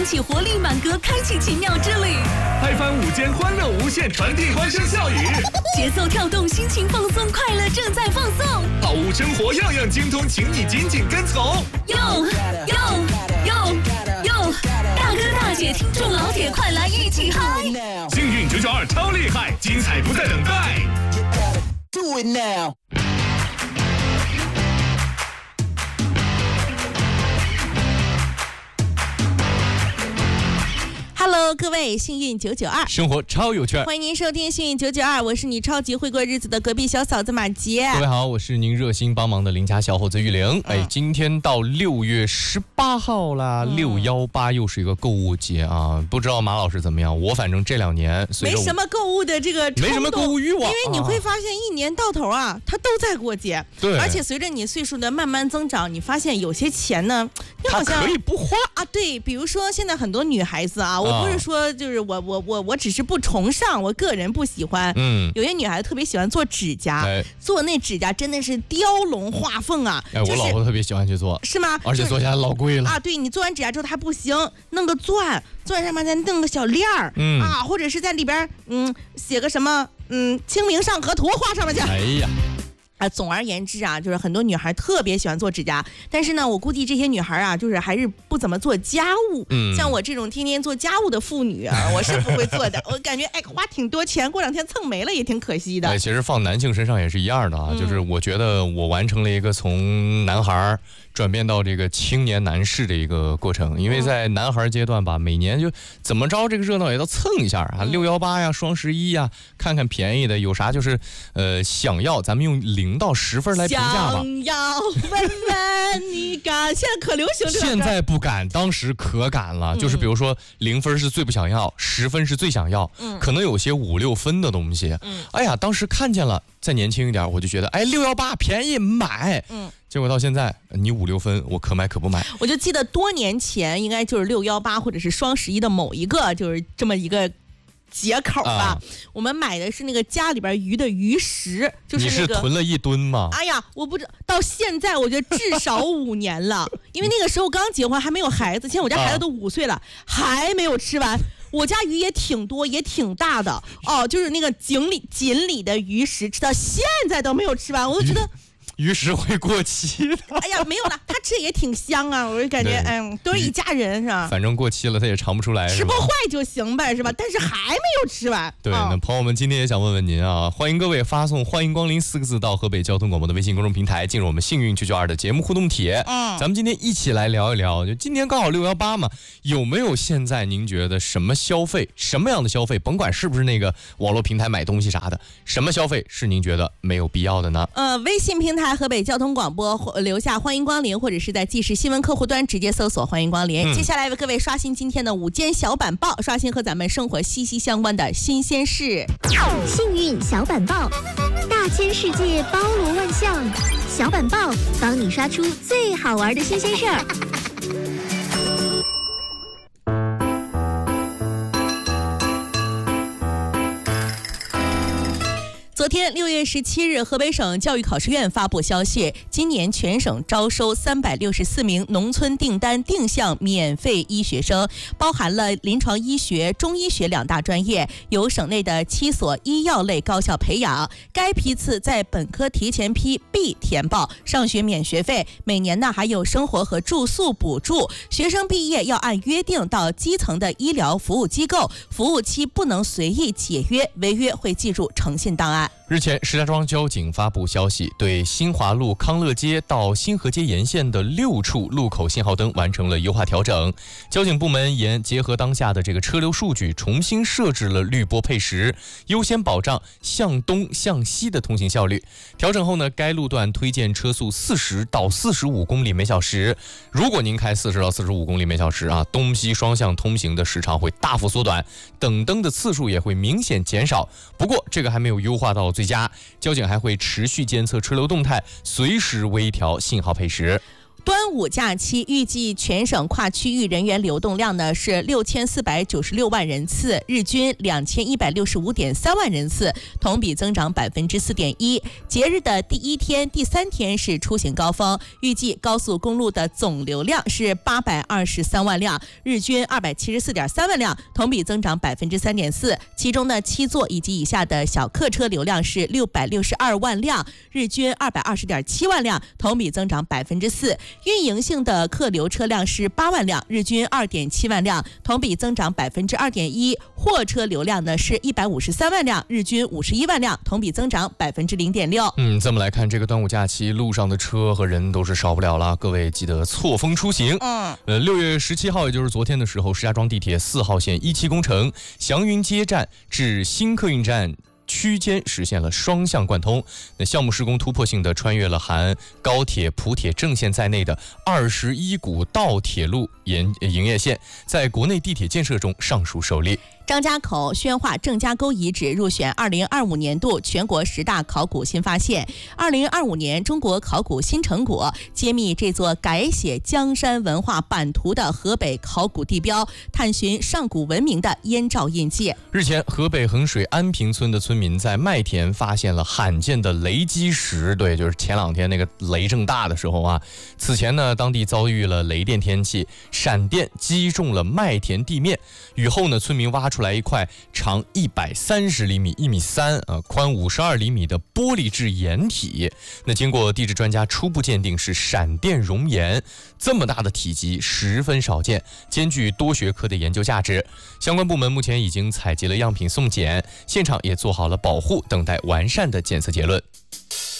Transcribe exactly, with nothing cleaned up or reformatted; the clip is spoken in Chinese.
响起活力满格，开启奇妙之旅。 嗨翻午间欢乐无限，传递欢声笑语。 节奏跳动，心情放松，快乐正在放送。 好物生活样样精通，请你紧紧跟从。 哟哟哟哟！大哥大姐，听众老铁，快来一起嗨！ 幸运九九二超厉害，精彩不再等待。 Do it now. Hello， 各位，幸运九九二， 生活超有趣， 欢迎您收听幸运九九二，我是你超级会过日子的隔壁小嫂子马杰。 各位好，我是您热心帮忙的邻家小伙子玉玲。嗯、哎，今天到六月十八号啦，六幺八又是一个购物节啊！不知道马老师怎么样？我反正这两年没什么购物的这个冲动， 没什么购物欲望， 因为你会发现一年到头啊，它都在过节。 对， 而且随着你岁数的慢慢增长，你发现有些钱呢，你好像可以不花啊。对，比如说现在很多女孩子啊，我不是说就是我我我我只是不崇尚，我个人不喜欢。嗯，有些女孩子特别喜欢做指甲，哎、做那指甲真的是雕龙画凤啊。 哎， 就是、 我老婆特别喜欢去做， 是吗？ 而且做起来老贵了、 就是、啊。对，你做完指甲之后它还不行，弄个钻，钻上面再弄个小链儿、嗯、啊，或者是在里边嗯写个什么嗯清明上河图画上面去。 哎呀。 啊，总而言之啊，就是很多女孩特别喜欢做指甲，但是呢，我估计这些女孩啊，就是还是不怎么做家务。嗯，像我这种天天做家务的妇女啊，我是不会做的。我感觉哎，花挺多钱，过两天蹭没了也挺可惜的。 哎，其实放男性身上也是一样的啊，嗯、就是我觉得我完成了一个从男孩转变到这个青年男士的一个过程，因为在男孩阶段吧，每年就怎么着这个热闹也要蹭一下啊，六幺八呀、双十一呀，看看便宜的，有啥就是呃想要，咱们用零到十分来评价吧。 想要问问你敢，现在可流行这个。 现在不敢，当时可敢了。嗯、就是比如说零分是最不想要，十分是最想要，嗯、可能有些五六分的东西。嗯、哎呀，当时看见了，再年轻一点，我就觉得哎六幺八便宜买。嗯。结果到现在，你五六分，我可买可不买。 我就记得多年前，应该就是六幺八或者是双十一的某一个，就是这么一个节口吧。啊、我们买的是那个家里边鱼的鱼食，就是那个。 你是囤了一吨吗？ 哎呀，我不知道，到现在我觉得至少五年了，因为那个时候刚结婚，还没有孩子，现在我家孩子都五岁了，啊、还没有吃完。我家鱼也挺多，也挺大的哦，就是那个锦鲤锦鲤的鱼食，吃到现在都没有吃完，我就觉得。 鱼食会过期的。 哎呀，没有了，它吃也挺香啊，我就感觉，嗯，都是一家人是吧？ 反正过期了，它也尝不出来， 吃不坏就行呗，是吧？但是还没有吃完。 对， 哦、 那朋友们今天也想问问您啊，欢迎各位发送"欢迎光临"四个字到河北交通广播的微信公众平台，进入我们幸运九九二的节目互动帖。嗯，咱们今天一起来聊一聊，就今年刚好六幺八嘛，有没有现在您觉得什么消费，什么样的消费，甭管是不是那个网络平台买东西啥的，什么消费是您觉得没有必要的呢？ 呃，微信平台河北交通广播留下欢迎光临，或者是在即时新闻客户端直接搜索欢迎光临。嗯、接下来为各位刷新今天的午间小板报，刷新和咱们生活息息相关的新鲜事。 幸运小板报，大千世界包罗万象，小板报帮你刷出最好玩的新鲜事儿。 昨天六月十七日，河北省教育考试院发布消息，今年全省招收三百六十四名农村订单定向免费医学生，包含了临床医学、中医学两大专业，由省内的七所医药类高校培养。该批次在本科提前批 B 填报，上学免学费，每年呢还有生活和住宿补助。学生毕业要按约定到基层的医疗服务机构，服务期不能随意解约，违约会记入诚信档案。 日前，石家庄交警发布消息，对新华路康乐街到新河街沿线的六处路口信号灯完成了优化调整。交警部门沿结合当下的这个车流数据，重新设置了绿波配时，优先保障向东向西的通行效率。调整后呢，该路段推荐车速四十到四十五公里每小时。如果您开四十到四十五公里每小时啊，东西双向通行的时长会大幅缩短，等灯的次数也会明显减少。不过，这个还没有优化到最佳，交警还会持续监测车流动态，随时微调信号配时。 端午假期预计全省跨区域人员流动量呢是六千四百九十六万人次，日均两千一百六十五点三万人次，同比增长百分之四点一。节日的第一天、第三天是出行高峰，预计高速公路的总流量是八百二十三万辆，日均二百七十四点三万辆，同比增长百分之三点四。其中呢，七座以及以下的小客车流量是六百六十二万辆，日均二百二十点七万辆，同比增长百分之四。运营性的客流车辆是八万辆，日均二点七万辆，同比增长百分之二点一。货车流量呢是一百五十三万辆，日均五十一万辆，同比增长百分之零点六。 嗯，这么来看，这个端午假期路上的车和人都是少不了了，各位记得错峰出行。 嗯， 呃，六月十七号，也就是昨天的时候，石家庄地铁四号线一期工程祥云街站至新客运站区间实现了双向贯通。那项目施工突破性的穿越了含高铁、普铁、正线在内的二十一股道铁路营营业线，在国内地铁建设中尚属首例。 张家口宣化郑家沟遗址入选二零二五年度全国十大考古新发现。二零二五年中国考古新成果，揭秘这座改写江山文化版图的河北考古地标，探寻上古文明的燕赵印记。 日前，河北衡水安平村的村民在麦田发现了罕见的雷击石，对，就是前两天那个雷正大的时候啊。此前呢，当地遭遇了雷电天气，闪电击中了麦田地面。雨后呢，村民挖出来一块长一百三十厘米、一米三啊，宽五十二厘米的玻璃质岩体。那经过地质专家初步鉴定是闪电熔岩，这么大的体积十分少见，兼具多学科的研究价值。相关部门目前已经采集了样品送检，现场也做好了保护，等待完善的检测结论。